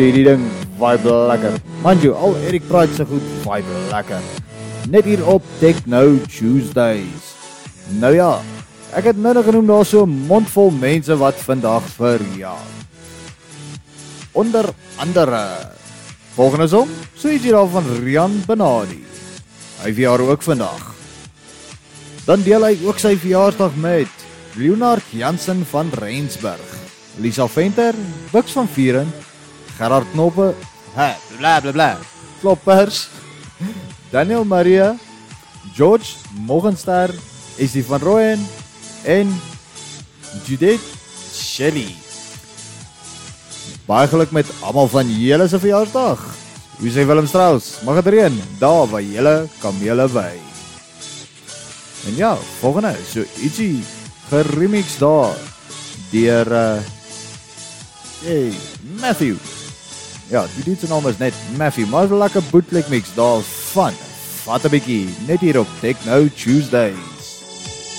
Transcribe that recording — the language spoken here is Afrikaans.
Hierdie ding vibe lekker. Manjo, al Erik praat so goed, vibe lekker. Net hier op Techno Tuesdays. Nou ja, ek het nou genoem daar so 'n mondvol mense wat vandag verjaar. Onder andere volgende song, so ietsie daar van Rian Benadi. Hy verjaar ook vandag. Dan deel hy ook sy verjaarsdag met Leonard Jansen van Rensburg, Lisa Venter, Bux van Vieren, Gerard Knoppe, bla bla bla, Kloppers, Daniel Maria, George Morgenster, Estie van Rooyen en Judith Shelley. Baie geluk met almal van julle se verjaarsdag. Hoe sê Willem Strauss, mag het reën, daar waar julle kamele by. En ja, volgende, so ietsie geremix daar, deur Matthew. Ja, die se naam is net Matthew, maar is 'n lekker bootleg mix daar van. Vat 'n bietjie, net hier op Techno Tuesday.